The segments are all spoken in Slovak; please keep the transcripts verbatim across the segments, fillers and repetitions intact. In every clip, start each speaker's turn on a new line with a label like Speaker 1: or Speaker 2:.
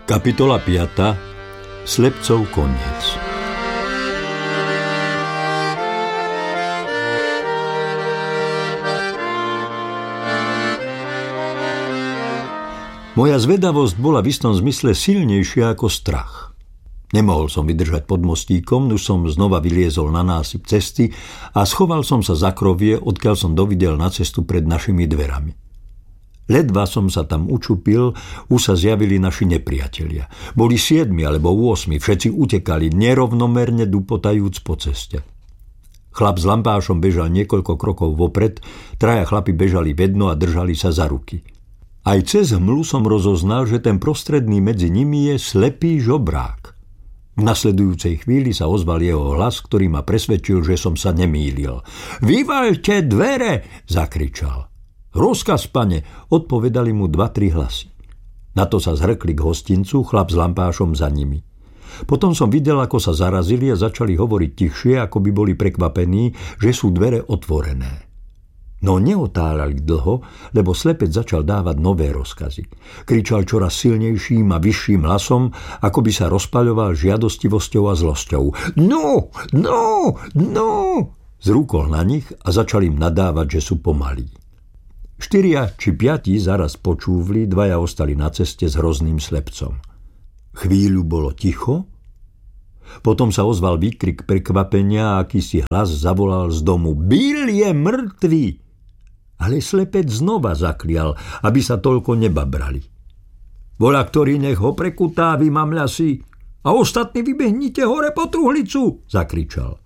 Speaker 1: Kapitola piata. Slepcov koniec. Moja zvedavosť bola v istom zmysle silnejšia ako strach. Nemohol som vydržať pod mostíkom, už som znova vyliezol na násyp cesty a schoval som sa za krovie, odkiaľ som dovidel na cestu pred našimi dverami. Ledva som sa tam učupil, už sa zjavili naši nepriatelia. Boli siedmi alebo osmi, všetci utekali, nerovnomerne dupotajúc po ceste. Chlap s lampášom bežal niekoľko krokov vopred, traja chlapi bežali vedno a držali sa za ruky. Aj cez hmlu som rozoznal, že ten prostredný medzi nimi je slepý žobrák. V nasledujúcej chvíli sa ozval jeho hlas, ktorý ma presvedčil, že som sa nemýlil. "Vyvaľte dvere!" zakričal. "Rozkaz, pane," odpovedali mu dva, tri hlasy. Na to sa zhrkli k hostincu, chlap s lampášom za nimi. Potom som videl, ako sa zarazili a začali hovoriť tichšie, ako by boli prekvapení, že sú dvere otvorené. No neotáľali dlho, lebo slepec začal dávať nové rozkazy. Kričal čoraz silnejším a vyšším hlasom, ako by sa rozpaľoval žiadostivosťou a zlosťou. "No, no, no!" Zrúkol na nich a začal im nadávať, že sú pomalí. Štyria či piati zaraz počúvli, dvaja ostali na ceste s hrozným slepcom. Chvíľu bolo ticho, potom sa ozval výkrik prekvapenia a akýsi hlas zavolal z domu: "Bill je mŕtvý!" Ale slepec znova zaklial, aby sa toľko nebabrali. "Voľa ktorý nech ho prekutá, vy mamľasi, a ostatní vybehnite hore po truhlicu!" zakričal.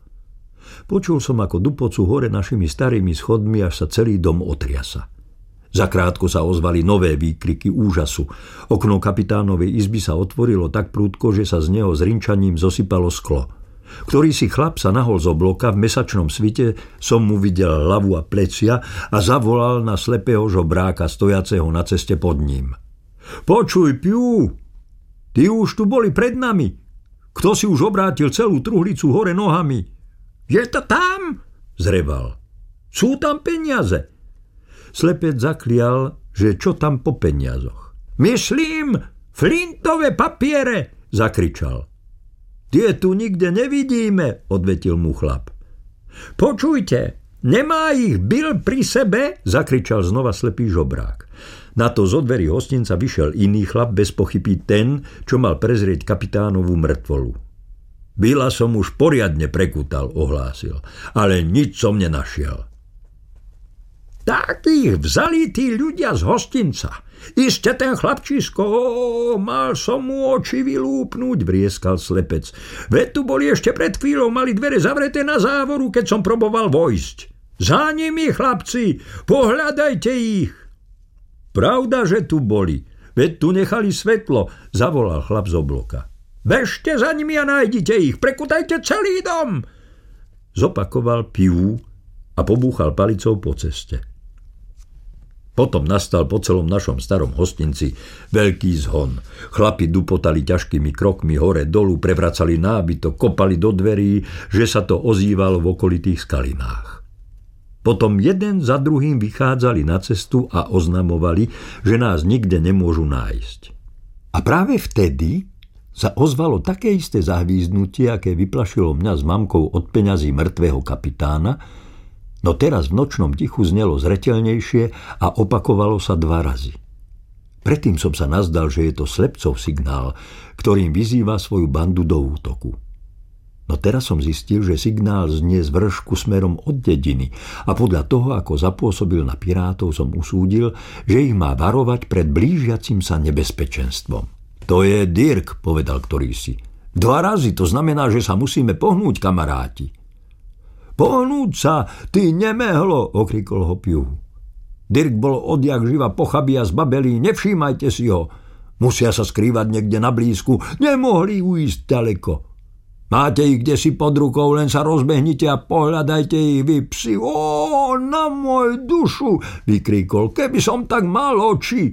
Speaker 1: Počul som, ako dupocú hore našimi starými schodmi, až sa celý dom otriasa. Zakrátko sa ozvali nové výkriky úžasu. Okno kapitánovej izby sa otvorilo tak prudko, že sa z neho s rinčaním zosypalo sklo. Ktorý si chlap sa nahol z obloka, v mesačnom svite som mu videl hlavu a plecia a zavolal na slepého žobráka stojaceho na ceste pod ním. "Počuj, Piu, ty už tu boli pred nami. Kto si už obrátil celú truhlicu hore nohami?" "Je to tam?" zreval. "Sú tam peniaze." Slepec zaklial, že čo tam po peniazoch. "Myslím, flintové papiere!" zakričal. "Tie tu nikde nevidíme," odvetil mu chlap. "Počujte, nemá ich Bill pri sebe?" zakričal znova slepý žobrák. Na to zo dverí hostinca vyšiel iný chlap, bez pochyby ten, čo mal prezrieť kapitánovú mŕtvolu. "Billa som už poriadne prekutal," ohlásil, "ale nič som nenašiel." "Tak ich vzali tí ľudia z hostinca. Iste ten chlapčisko, ó, mal som mu oči vylúpnúť," vrieskal slepec. "Veď tu boli ešte pred chvíľou, mali dvere zavreté na závoru, keď som proboval vojsť. Za nimi, chlapci, pohľadajte ich." "Pravda, že tu boli, veď tu nechali svetlo," zavolal chlap z obloka. "Bežte za nimi a nájdite ich, prekutajte celý dom," zopakoval Piu a pobúchal palicou po ceste. Potom nastal po celom našom starom hostinci veľký zhon. Chlapi dupotali ťažkými krokmi hore dolu, prevracali nábytok, kopali do dverí, že sa to ozývalo v okolitých skalinách. Potom jeden za druhým vychádzali na cestu a oznamovali, že nás nikde nemôžu nájsť. A práve vtedy sa ozvalo také isté zahvízdnutie, aké vyplašilo mňa s mamkou od peňazí mŕtvého kapitána, no teraz v nočnom tichu znelo zreteľnejšie a opakovalo sa dva razy. Predtým som sa nazdal, že je to slepcov signál, ktorým vyzýva svoju bandu do útoku. No teraz som zistil, že signál znie z vršku smerom od dediny a podľa toho, ako zapôsobil na pirátov, som usúdil, že ich má varovať pred blížiacim sa nebezpečenstvom. "To je Dirk," povedal ktorýsi. "Dva razy, to znamená, že sa musíme pohnúť, kamaráti." "Pohnúť sa, ty nemehlo," okrikol ho Piu. Dirk bol odjak živa pochabý a zbabelý, nevšímajte si ho. Musia sa skrývať niekde na blízku, nemohli uísť ďaleko. "Máte ich kdesi pod rukou, len sa rozbehnite a pohľadajte ich, vy psi." "Ó, na môj dušu," vykríkol, "keby som tak mal oči."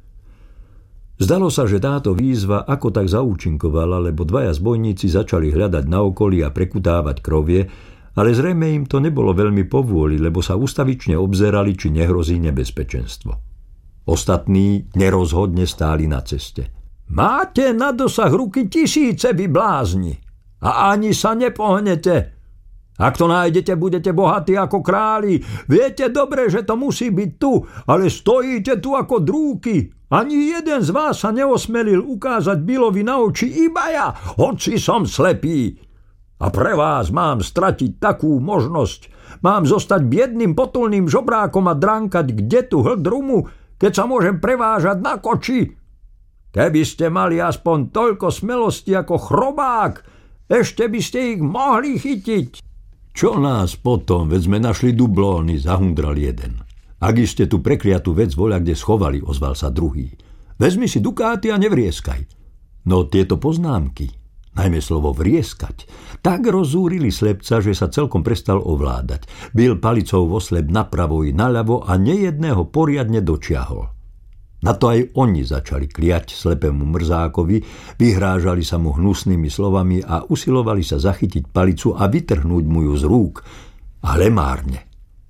Speaker 1: Zdalo sa, že táto výzva ako tak zaúčinkovala, lebo dvaja zbojníci začali hľadať na okolí a prekutávať krovie, ale zrejme im to nebolo veľmi povôli, lebo sa ustavične obzerali, či nehrozí nebezpečenstvo. Ostatní nerozhodne stáli na ceste. Máte na dosah ruky tisíce, vy blázni, a ani sa nepohnete. Ak to nájdete, budete bohatí ako králi. Viete dobre, že to musí byť tu, ale stojíte tu ako drúky. Ani jeden z vás sa neosmelil ukázať Billovi na oči, iba ja, hoci som slepý. A pre vás mám stratiť takú možnosť. Mám zostať biedným potulným žobrákom a dránkať kde tu hľd rumu, keď sa môžem prevážať na koči. Keby ste mali aspoň toľko smelosti ako chrobák, ešte by ste ich mohli chytiť. Čo nás potom, veď sme našli dublóny, zahundral jeden. Ak iste tu prekliatú vec voľa kde schovali, ozval sa druhý. Vezmi si dukáty a nevrieskaj. No tieto poznámky, najmä slovo vrieskať, tak rozúrili slepca, že sa celkom prestal ovládať. Bil palicou vo slep napravo i naľavo a nejedného poriadne dočiahol. Na to aj oni začali kliať slepému mrzákovi, vyhrážali sa mu hnusnými slovami a usilovali sa zachytiť palicu a vytrhnúť mu ju z rúk, ale márne.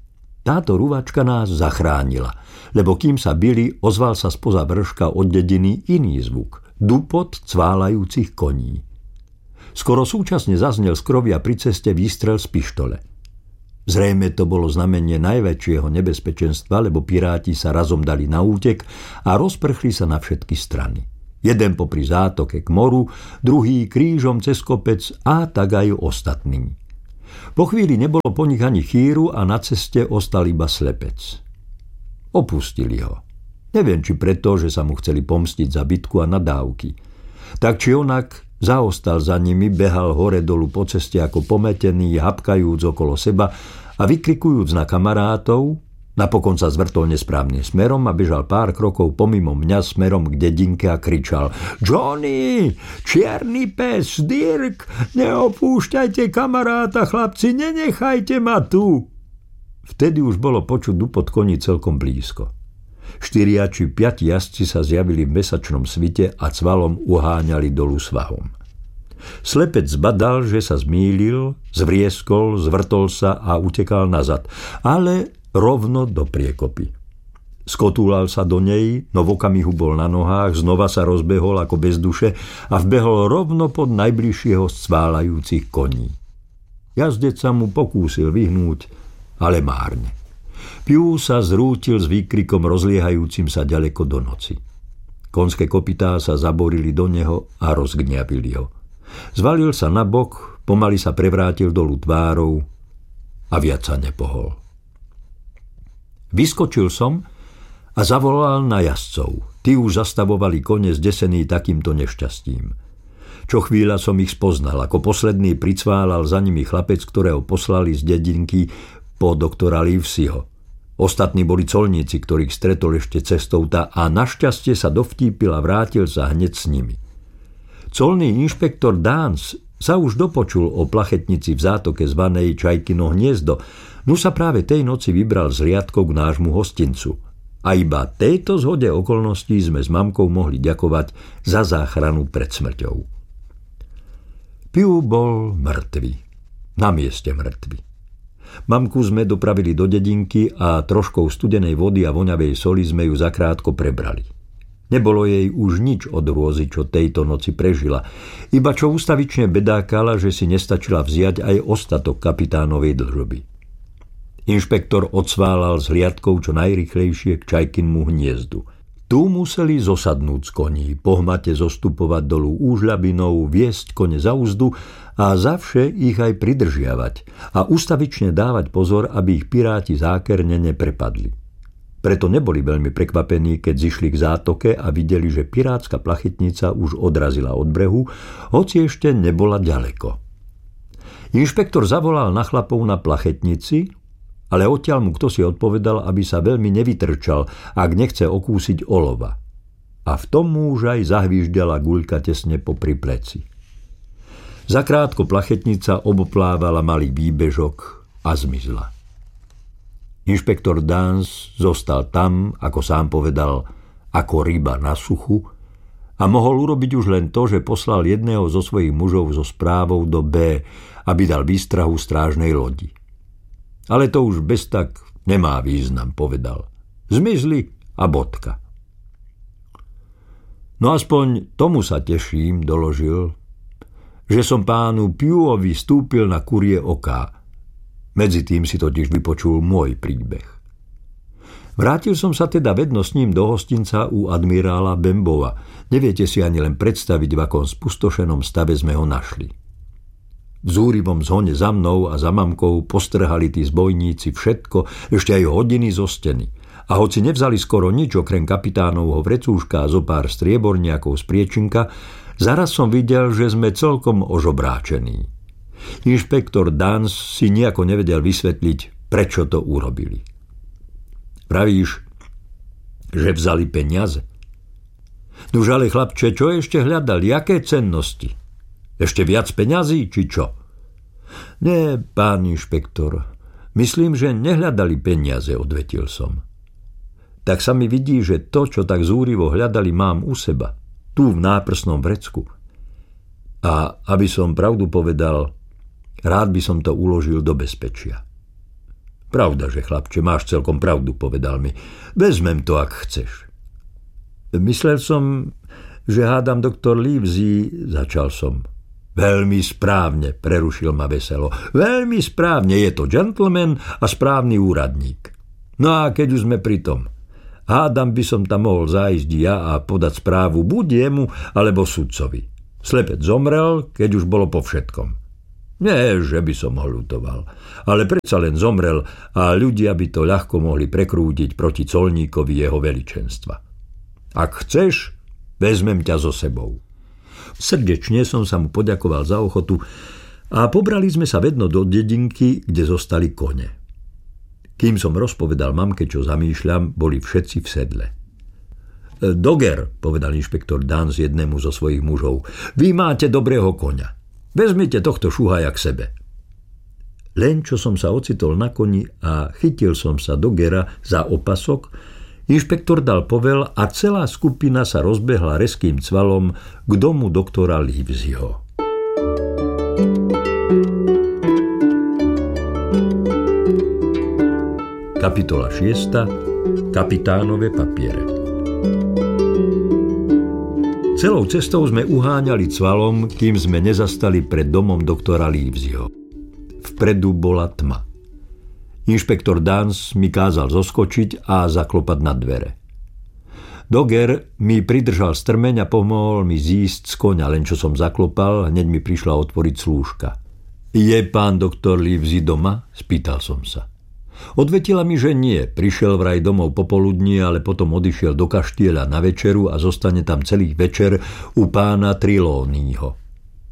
Speaker 1: Táto ruvačka nás zachránila, lebo kým sa bili, ozval sa spoza vrška od dediny iný zvuk, dupot cválajúcich koní. Skoro súčasne zaznel z krovia pri ceste výstrel z pištole. Zrejme to bolo znamenie najväčšieho nebezpečenstva, lebo piráti sa razom dali na útek a rozprchli sa na všetky strany. Jeden popri zátoke k moru, druhý krížom cez kopec a tak aj ostatní. Po chvíli nebolo po nich ani chýru a na ceste ostal iba slepec. Opustili ho. Neviem, či preto, že sa mu chceli pomstiť za bitku a nadávky. Tak či onak zaostal za nimi, behal hore dolu po ceste ako pometený, hapkajúc okolo seba a vykrikujúc na kamarátov, napokon sa zvrtol nesprávnym smerom a bežal pár krokov pomimo mňa smerom k dedinke a kričal: Johnny, čierny pes, Dirk, neopúšťajte kamaráta, chlapci, nenechajte ma tu. Vtedy už bolo počuť dupot koní celkom blízko. Štyria či piati jazdci sa zjavili v mesačnom svite a cvalom uháňali dolu svahom. Slepec zbadal, že sa zmýlil, zvrieskol, zvrtol sa a utekal nazad, ale rovno do priekopy. Skotúlal sa do nej, no v okamihu bol na nohách, znova sa rozbehol ako bez duše a vbehol rovno pod najbližšieho z cválajúcich koní. Jazdec sa mu pokúsil vyhnúť, ale márne. Piu sa zrútil s výkrikom rozliehajúcim sa ďaleko do noci. Konské kopytá sa zaborili do neho a rozgňavili ho. Zvalil sa na bok, pomaly sa prevrátil dolu tvárou a viac sa nepohol. Vyskočil som a zavolal na jazdcov. Tí už zastavovali kone zdesení takýmto nešťastím. Čo chvíľa som ich spoznal, ako posledný pricválal za nimi chlapec, ktorého poslali z dedinky po doktora Livesiho. Ostatní boli colníci, ktorých stretol ešte cestou tá a našťastie sa dovtípil a vrátil sa hneď s nimi. Colný inšpektor Dance sa už dopočul o plachetnici v zátoke zvanej Čajkino hniezdo, no sa práve tej noci vybral z riadkou k nášmu hostincu. A iba tejto zhode okolností sme s mamkou mohli ďakovať za záchranu pred smrťou. Piu bol mŕtvy. Na mieste mŕtvy. Mamku sme dopravili do dedinky a troškou studenej vody a voňavej soli sme ju zakrátko prebrali. Nebolo jej už nič od hrôzy, čo tejto noci prežila, iba čo ústavične bedákala, že si nestačila vziať aj ostatok kapitánovej dlžoby. Inšpektor odsválal s hliadkou čo najrýchlejšie k Čajkinmu hniezdu. Tu museli zosadnúť z koní, pohmate zostupovať dolu úžľabinou, viesť kone za úzdu a zavše ich aj pridržiavať a ustavične dávať pozor, aby ich piráti zákerne neprepadli. Preto neboli veľmi prekvapení, keď zišli k zátoke a videli, že pirátska plachetnica už odrazila od brehu, hoci ešte nebola ďaleko. Inšpektor zavolal na chlapov na plachetnici, ale odtiaľ mu kto si odpovedal, aby sa veľmi nevytrčal, ak nechce okúsiť olova. A v tom mu už aj zahvížďala guľka tesne popri pleci. Zakrátko plachetnica oboplávala malý výbežok a zmizla. Inšpektor Dance zostal tam, ako sám povedal, ako ryba na suchu a mohol urobiť už len to, že poslal jedného zo svojich mužov so správou do B, aby dal výstrahu strážnej lodi. Ale to už bez tak nemá význam, povedal. Zmizli a bodka. No aspoň tomu sa teším, doložil, že som pánu Piuovi stúpil na kurie oká. Medzi tým si totiž vypočul môj príbeh. Vrátil som sa teda vedno s ním do hostinca u admirála Bembova. Neviete si ani len predstaviť, v akom spustošenom stave sme ho našli. V zúrivom zhone za mnou a za mamkou postrhali tí zbojníci všetko, ešte aj hodiny zo steny. A hoci nevzali skoro nič okrem kapitánovho vrecúška a zo pár strieborniakov z priečinka, zaraz som videl, že sme celkom ožobráčení. Inšpektor Dans si nejako nevedel vysvetliť, prečo to urobili. Pravíš, že vzali peniaze? Nuž ale chlapče, čo ešte hľadali? Jaké cennosti? Ešte viac peňazí, či čo? Nie, pán inšpektor, myslím, že nehľadali peniaze, odvetil som. Tak sa mi vidí, že to, čo tak zúrivo hľadali, mám u seba, tu v náprsnom vrecku. A aby som pravdu povedal, rád by som to uložil do bezpečia. Pravda, že chlapče, máš celkom pravdu, povedal mi. Vezmem to, ak chceš. Myslel som, že hádam doktor Livesey, začal som. Veľmi správne, prerušil ma veselo. Veľmi správne, je to gentleman a správny úradník. No a keď už sme pri tom, hádam by som tam mohol zájsť ja a podať správu buď jemu, alebo sudcovi. Slepec zomrel, keď už bolo po všetkom. Nie, že by som ho ľutoval, ale predsa len zomrel a ľudia by to ľahko mohli prekrútiť proti colníkovi jeho veličenstva. Ak chceš, vezmem ťa so sebou. Srdečne som sa mu poďakoval za ochotu a pobrali sme sa vedno do dedinky, kde zostali kone. Kým som rozpovedal mamke, čo zamýšľam, boli všetci v sedle. Doger, povedal inšpektor Dans jednému zo svojich mužov, vy máte dobrého koňa. Vezmite tohto šuhaja k sebe. Len čo som sa ocitol na koni a chytil som sa Dogera za opasok, inšpektor dal povel a celá skupina sa rozbehla rezkým cvalom k domu doktora Liveseyho. Kapitola šiesta. Kapitánove papiere. Celou cestou sme uháňali cvalom, kým sme nezastali pred domom doktora Liveseyho. Vpredu bola tma. Inšpektor Dans mi kázal zoskočiť a zaklopať na dvere. Doger mi pridržal strmeň a pomohol mi zísť z koňa, len čo som zaklopal, hneď mi prišla otvoriť slúžka. Je pán doktor Livesey doma? Spýtal som sa. Odvetila mi, že nie, prišiel vraj domov popoludní, ale potom odišiel do kaštieľa na večeru a zostane tam celý večer u pána Trelawneyho.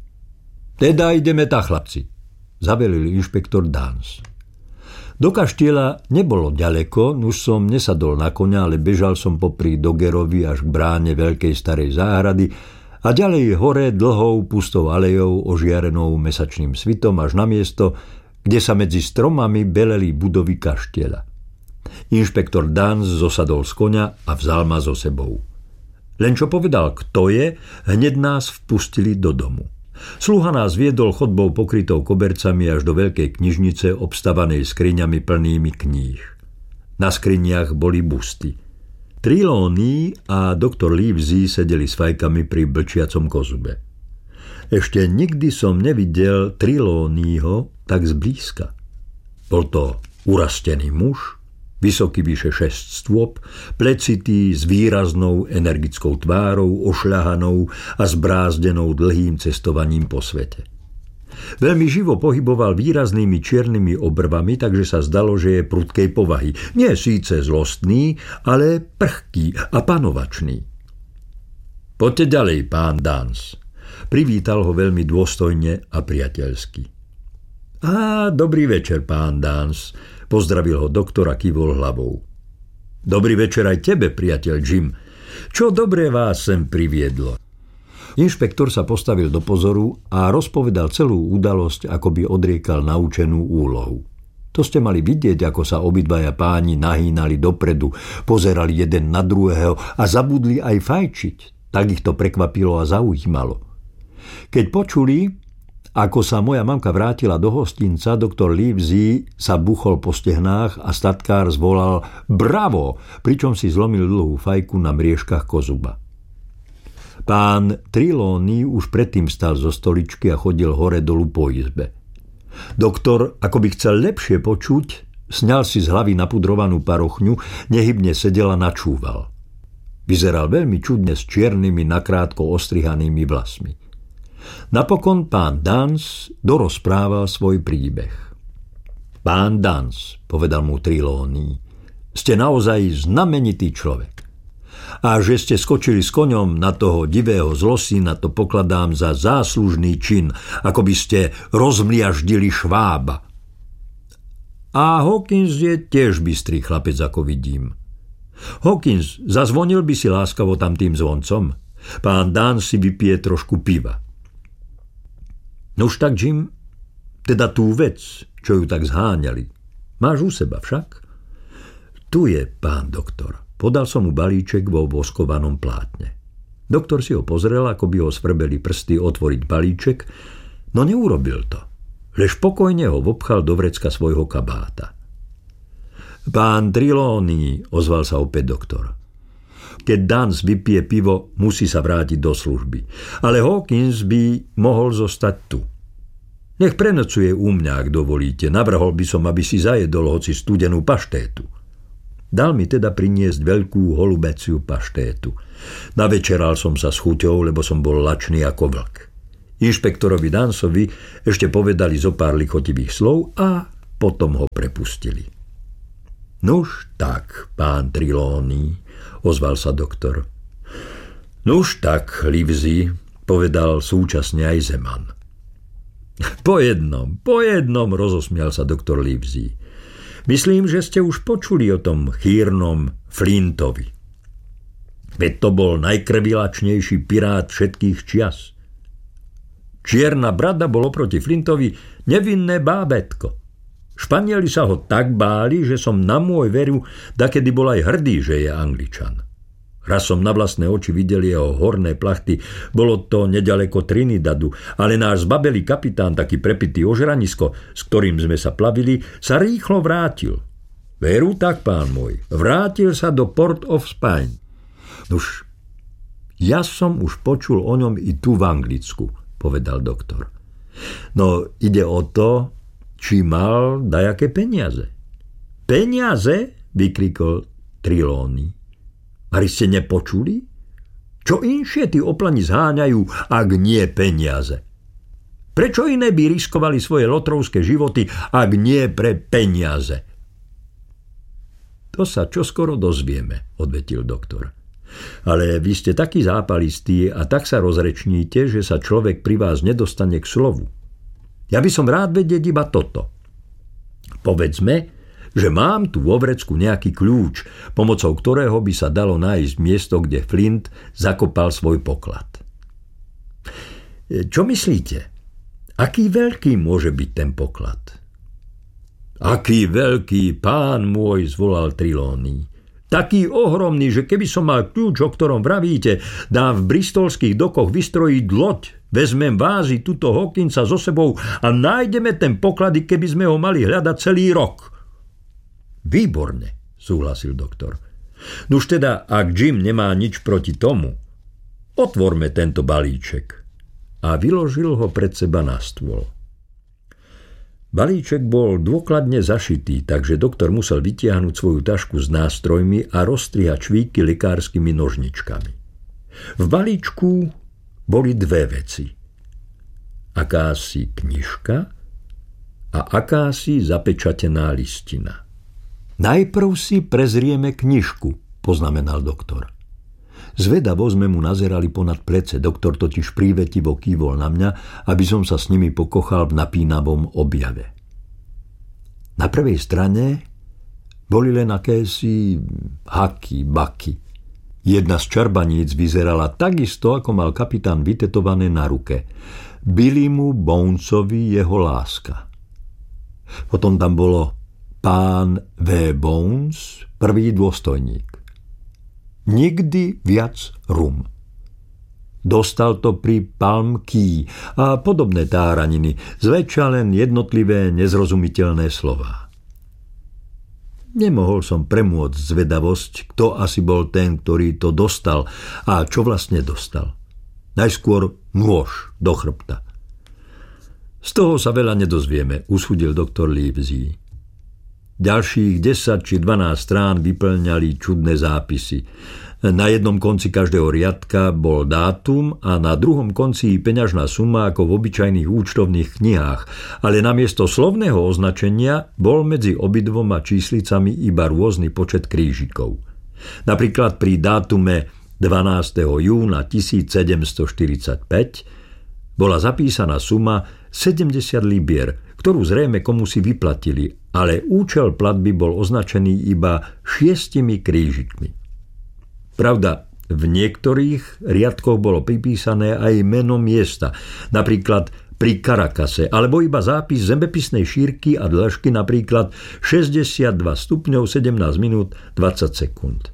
Speaker 1: Teda ideme tá, chlapci, zavelil inšpektor Dans. Do kaštieľa nebolo ďaleko, už som nesadol na koňa, ale bežal som popri Dogerovi až k bráne veľkej starej záhrady a ďalej hore dlhou pustou alejou ožiarenou mesačným svitom až na miesto, kde sa medzi stromami beleli budovy kaštieľa. Inšpektor Dans zosadol z koňa a vzal ma so sebou. Len čo povedal, kto je, hneď nás vpustili do domu. Sluha nás viedol chodbou pokrytou kobercami až do veľkej knižnice obstavanej skriňami plnými kníh. Na skriniach boli busty. Trelawney a doktor Livesey sedeli s fajkami pri blčiacom kozube. Ešte nikdy som nevidel Trelawneyho tak zblízka. Bol to urastený muž, vysoký vyše šesť stôp, plecitý s výraznou energickou tvárou, ošľahanou a zbrázdenou dlhým cestovaním po svete. Veľmi živo pohyboval výraznými čiernymi obrvami, takže sa zdalo, že je prudkej povahy. Nie síce zlostný, ale prchký a panovačný. Poďte ďalej, pán Dans. Privítal ho veľmi dôstojne a priateľsky. Á, dobrý večer, pán Dans, pozdravil ho doktor a kývol hlavou. Dobrý večer aj tebe, priateľ Jim. Čo dobre vás sem priviedlo? Inšpektor sa postavil do pozoru a rozpovedal celú udalosť, ako by odriekal naučenú úlohu. To ste mali vidieť, ako sa obidvaja páni nahýnali dopredu, pozerali jeden na druhého a zabudli aj fajčiť. Tak ich to prekvapilo a zaujímalo. Keď počuli, ako sa moja mamka vrátila do hostinca, doktor Livesey sa buchol po stehnách a statkár zvolal bravo, pričom si zlomil dlhú fajku na mriežkach kozuba. Pán Trelawney už predtým stal zo stoličky a chodil hore dolu po izbe. Doktor, ako by chcel lepšie počuť, sňal si z hlavy napudrovanú parochňu, nehybne sedel a načúval. Vyzeral veľmi čudne s čiernymi, nakrátko ostrihanými vlasmi. Napokon pán Dance dorozprával svoj príbeh. Pán Dance, povedal mu Trelawney, ste naozaj znamenitý človek. A že ste skočili s koňom na toho divého zlosina, to pokladám za záslužný čin, ako by ste rozmliaždili švába. A Hawkins je tiež bystrý chlapec, ako vidím. Hawkins, zazvonil by si láskavo tam tým zvoncom? Pán Dan si vypije trošku piva. Nož tak, Jim, teda tú vec, čo ju tak zháňali, máš u seba však? Tu je, pán doktor. Podal som mu balíček vo voskovanom plátne. Doktor si ho pozrel, ako by ho svrbeli prsty otvoriť balíček, no neurobil to. Lež pokojne ho vopchal do vrecka svojho kabáta. Pán Trelawney, ozval sa opäť doktor. Keď Dance vypije pivo, musí sa vrátiť do služby. Ale Hawkins by mohol zostať tu. Nech prenocuje u mňa, ak dovolíte. Navrhol by som, aby si zajedol hoci studenú paštétu. Dal mi teda priniesť veľkú holubeciu paštétu. Navečeral som sa s chuťou, lebo som bol lačný ako vlk. Inšpektorovi Dancovi ešte povedali zo pár lichotivých slov a potom ho prepustili. Nuž tak, pán Trelawney, ozval sa doktor. Nuž tak, Livesey, povedal súčasne aj Zeman. Po jednom, po jednom, rozosmial sa doktor Livesey. Myslím, že ste už počuli o tom chýrnom Flintovi. Veď to bol najkrvilačnejší pirát všetkých čias. Čierna brada bol oproti Flintovi nevinné bábätko. Španieli sa ho tak báli, že som na môj veru dakedy bol aj hrdý, že je Angličan. Raz som na vlastné oči videl jeho horné plachty, bolo to nedaleko Trinidadu, ale náš zbabelý kapitán, taký prepitý ožranisko, s ktorým sme sa plavili, sa rýchlo vrátil. Veru tak, pán môj, vrátil sa do Port of Spain. Nuž, ja som už počul o ňom i tu v Anglicku, povedal doktor. No, ide o to, či mal dajaké peniaze. Peniaze? Vykrikol Trelawney. Ari ste nepočuli? Čo inšie tí oplani zháňajú, ak nie peniaze? Prečo iné by riskovali svoje lotrovské životy, ak nie pre peniaze? To sa čoskoro dozvieme, odvetil doktor. Ale vy ste takí zápalistí a tak sa rozrečníte, že sa človek pri vás nedostane k slovu. Ja by som rád vedieť iba toto. Povedzme, že mám tu vo vrecku nejaký kľúč, pomocou ktorého by sa dalo nájsť miesto, kde Flint zakopal svoj poklad. Čo myslíte? Aký veľký môže byť ten poklad? Aký veľký, pán môj, zvolal Trelawney. Taký ohromný, že keby som mal kľúč, o ktorom vravíte, dám v bristolských dokoch vystrojiť loď, vezmem vázy tuto Hawkinsa so sebou a nájdeme ten poklad, keby sme ho mali hľadať celý rok. Výborne, súhlasil doktor. Nuž teda, ak Jim nemá nič proti tomu, otvorme tento balíček. A vyložil ho pred seba na stôl. Balíček bol dôkladne zašitý, takže doktor musel vytiahnuť svoju tašku s nástrojmi a rozstrihať švíky lekárskymi nožničkami. V balíčku boli dve veci. Akási knižka a akási zapečatená listina. Najprv si prezrieme knižku, poznamenal doktor. Zvedavo sme mu nazerali ponad plece, doktor totiž prívetivo kývol na mňa, aby som sa s nimi pokochal v napínavom objave. Na prvej strane boli len akési haky, baky. Jedna z čarbaníc vyzerala takisto, ako mal kapitán vytetované na ruke. Billy mu Bonesovi jeho láska. Potom tam bolo pán V. Bones, prvý dôstojník. Nikdy viac rum. Dostal to pri Palm Key a podobné táraniny, zväčša len jednotlivé nezrozumiteľné slová. Nemohol som premôcť zvedavosť, kto asi bol ten, ktorý to dostal a čo vlastne dostal. Najskôr nôž do chrbta. Z toho sa veľa nedozvieme, usúdil doktor Livesey. Ďalších desať či dvanásť strán vyplňali čudné zápisy. Na jednom konci každého riadka bol dátum a na druhom konci peňažná suma ako v obyčajných účtovných knihách, ale namiesto slovného označenia bol medzi obidvoma číslicami iba rôzny počet krížikov. Napríklad pri dátume dvanásteho júna tisícsedemstoštyridsaťpäť bola zapísaná suma sedemdesiat libier, ktorú zrejme komusi vyplatili, ale účel platby bol označený iba šiestimi krížikmi. Pravda, v niektorých riadkoch bolo pripísané aj meno miesta, napríklad pri Caracase, alebo iba zápis zemepisnej šírky a dĺžky, napríklad šesťdesiatdva stupňov sedemnásť minút dvadsať sekúnd.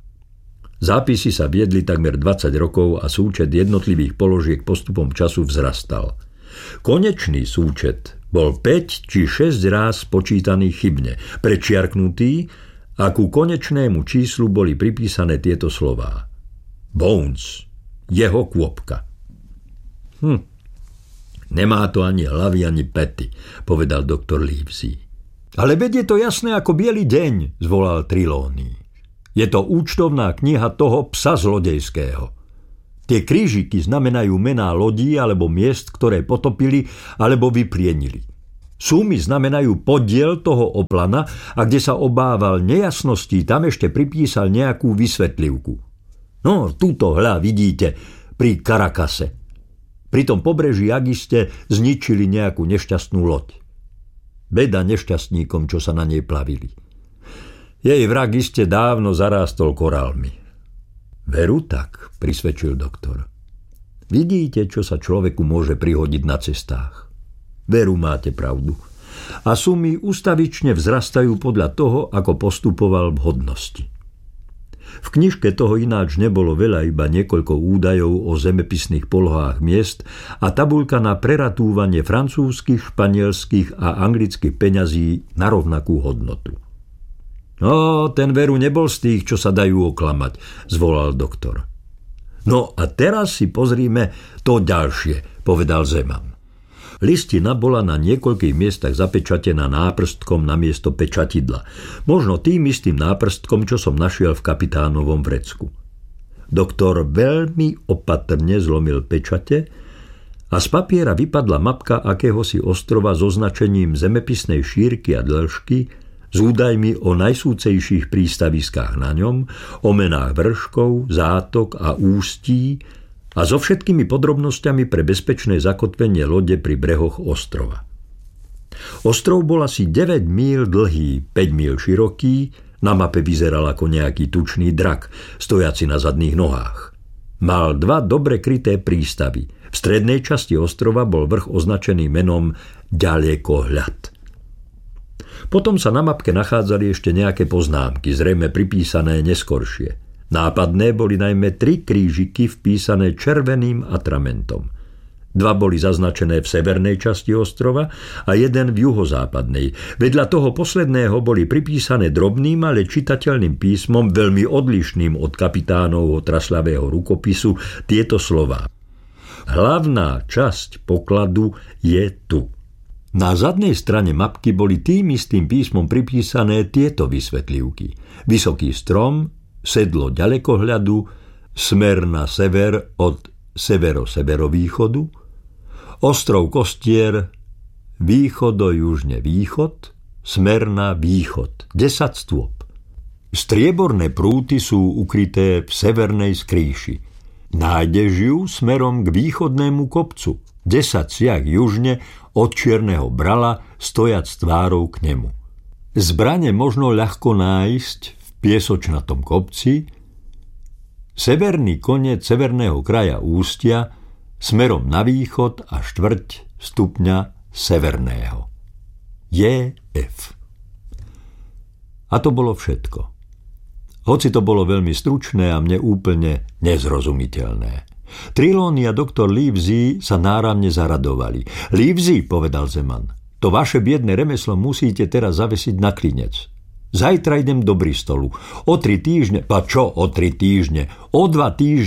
Speaker 1: Zápisy sa viedli takmer dvadsať rokov a súčet jednotlivých položiek postupom času vzrastal. Konečný súčet bol päť či šesť ráz počítaný chybne, prečiarknutý, a ku konečnému číslu boli pripísané tieto slová. Bones, jeho kôpka. Hm, nemá to ani hlavy, ani pety, povedal doktor Livesey. Ale veď je to jasné ako biely deň, zvolal Trelawney. Je to účtovná kniha toho psa zlodejského. Tie krížiky znamenajú mená lodí alebo miest, ktoré potopili alebo vyplienili. Sumy znamenajú podiel toho oplana a kde sa obával nejasností, tam ešte pripísal nejakú vysvetlivku. No, túto hľa vidíte pri Caracase. Pri tom pobreží Agiste zničili nejakú nešťastnú loď. Beda nešťastníkom, čo sa na nej plavili. Jej vrah iste dávno zarástol korálmi. Veru tak, prisvedčil doktor. Vidíte, čo sa človeku môže prihodiť na cestách. Veru, máte pravdu. A sumy ustavične vzrastajú podľa toho, ako postupoval v hodnosti. V knižke toho ináč nebolo veľa, iba niekoľko údajov o zemepisných polohách miest a tabuľka na preratúvanie francúzskych, španielských a anglických peňazí na rovnakú hodnotu. No, ten veru nebol z tých, čo sa dajú oklamať, zvolal doktor. No a teraz si pozrime to ďalšie, povedal Zeman. Listina bola na niekoľkých miestach zapečatená náprstkom namiesto pečatidla. Možno tým istým náprstkom, čo som našiel v kapitánovom vrecku. Doktor veľmi opatrne zlomil pečate a z papiera vypadla mapka akéhosi ostrova s označením zemepisnej šírky a dĺžky, s údajmi o najsúcejších prístaviskách na ňom, o menách vrškov, zátok a ústí, a so všetkými podrobnosťami pre bezpečné zakotvenie lode pri brehoch ostrova. Ostrov bol asi deväť míľ dlhý, päť míľ široký, na mape vyzeral ako nejaký tučný drak, stojaci na zadných nohách. Mal dva dobre kryté prístavy. V strednej časti ostrova bol vrch označený menom Ďalekohľad. Potom sa na mapke nachádzali ešte nejaké poznámky, zrejme pripísané neskoršie. Nápadné boli najmä tri krížiky vpísané červeným atramentom. Dva boli zaznačené v severnej časti ostrova a jeden v juhozápadnej. Vedľa toho posledného boli pripísané drobným, ale čitateľným písmom, veľmi odlišným od kapitánovho trasľavého rukopisu, tieto slová. Hlavná časť pokladu je tu. Na zadnej strane mapky boli tým istým písmom pripísané tieto vysvetlivky. Vysoký strom, sedlo ďalekohľadu, smer na sever od severo-severovýchodu, ostrov Kostier, východo-južne východ, smer na východ, desať stôp. Strieborné prúty sú ukryté v severnej skrýši. Nájdeš ju smerom k východnému kopcu, desať siah južne od Čierneho brala, stojac tvárou k nemu. Zbrane možno ľahko nájsť v piesočnatom kopci, severný koniec severného kraja ústia smerom na východ a štvrť stupňa severného. J F. A to bolo všetko. Hoci to bolo veľmi stručné a mne úplne nezrozumiteľné. Trelawney a doktor Livesey sa náramne zaradovali. Livesey, povedal Zeman, to vaše biedne remeslo musíte teraz zavesiť na klinec. Zajtra idem do Bristolu. O tri týždne, pa čo o tri týždne? O dva týždne.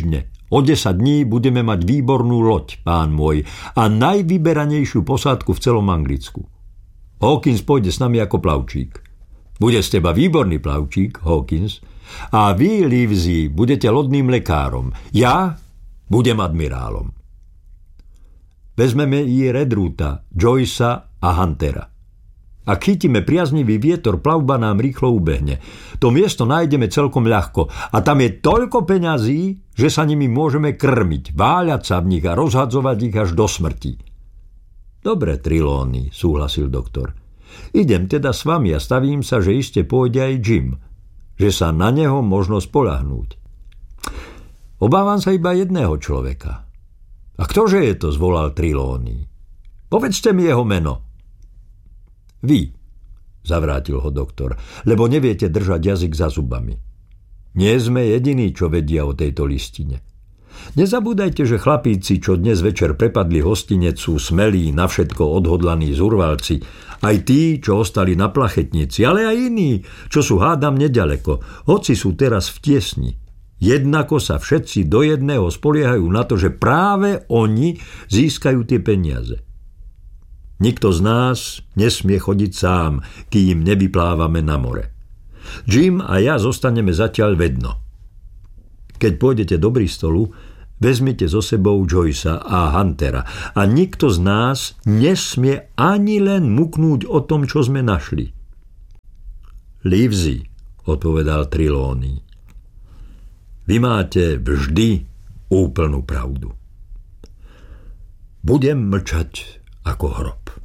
Speaker 1: O desať dní budeme mať výbornú loď, pán môj, a najvyberanejšiu posádku v celom Anglicku. Hawkins pôjde s nami ako plavčík. Bude z teba výborný plavčík, Hawkins, a vy, Livesey, budete lodným lekárom. Ja budem admirálom. Vezmeme i Redruta, Joycea a Huntera. Ak chytíme priaznivý vietor, plavba nám rýchlo ubehne. To miesto nájdeme celkom ľahko a tam je toľko peňazí, že sa nimi môžeme krmiť, váľať sa v nich a rozhadzovať ich až do smrti. Dobre, Trelawney, súhlasil doktor. Idem teda s vami a stavím sa, že iste pôjde aj Jim, že sa na neho možno spoľahnúť. Obávam sa iba jedného človeka. A ktože je to, zvolal Trelawney? Povedzte mi jeho meno. Vy, zavrátil ho doktor, lebo neviete držať jazyk za zubami. Nie sme jediní, čo vedia o tejto listine. Nezabúdajte, že chlapíci, čo dnes večer prepadli hostinec, sú smelí, na všetko odhodlaní zurvalci, aj tí, čo ostali na plachetnici, ale aj iní, čo sú hádam nedaleko, hoci sú teraz v tiesni. Jednako sa všetci do jedného spoliehajú na to, že práve oni získajú tie peniaze. Nikto z nás nesmie chodiť sám, kým nevyplávame na more. Jim a ja zostaneme zatiaľ vedno. Keď pôjdete do Bristolu, vezmite so sebou Joycea a Huntera a nikto z nás nesmie ani len muknúť o tom, čo sme našli. Livesey, odpovedal Trelawney. Vy máte vždy úplnú pravdu. Budem mlčať ako hrob.